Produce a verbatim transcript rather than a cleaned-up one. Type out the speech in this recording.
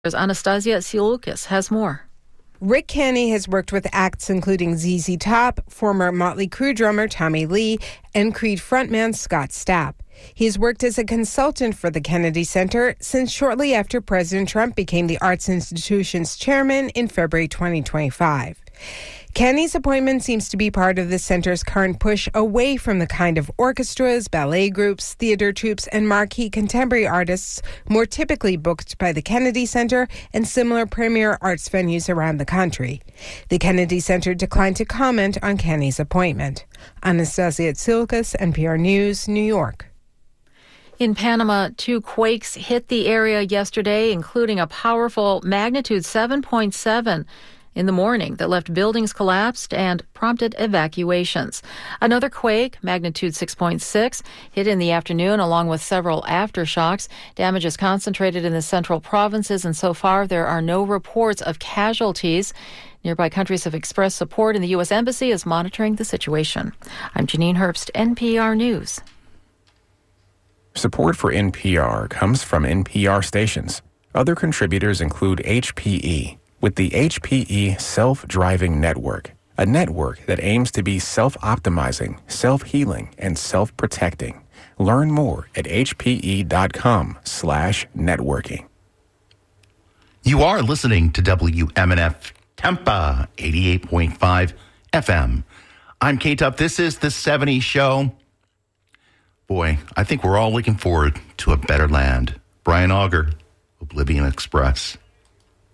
Anastasia Tsiolkas has more. Rick Canny has worked with acts including Z Z Top, former Motley Crue drummer Tommy Lee, and Creed frontman Scott Stapp. He's worked as a consultant for the Kennedy Center since shortly after President Trump became the arts institution's chairman in February twenty twenty-five. Canny's appointment seems to be part of the center's current push away from the kind of orchestras, ballet groups, theater troupes, and marquee contemporary artists more typically booked by the Kennedy Center and similar premier arts venues around the country. The Kennedy Center declined to comment on Canny's appointment. Anastasia Tsiolkas, N P R News, New York. In Panama, two quakes hit the area yesterday, including a powerful magnitude seven point seven. in the morning that left buildings collapsed and prompted evacuations. Another quake, magnitude six point six, hit in the afternoon along with several aftershocks. Damage is concentrated in the central provinces, and so far there are no reports of casualties. Nearby countries have expressed support, and the U S Embassy is monitoring the situation. I'm Janine Herbst, N P R News. Support for N P R comes from N P R stations. Other contributors include H P E, with the H P E Self-Driving Network, a network that aims to be self-optimizing, self-healing, and self-protecting. Learn more at hpe.com slash networking. You are listening to W M N F Tampa eighty-eight point five F M. I'm K-Tup. This is the seventies Show. Boy, I think we're all looking forward to a better land. Brian Auger, Oblivion Express.